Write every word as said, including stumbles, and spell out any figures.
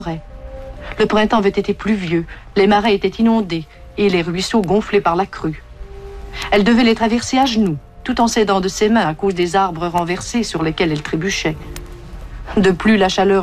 Le printemps avait été pluvieux, les marais étaient inondés et les ruisseaux gonflés par la crue. Elle devait les traverser à genoux, tout en s'aidant de ses mains à cause des arbres renversés sur lesquels elle trébuchait. De plus, la chaleur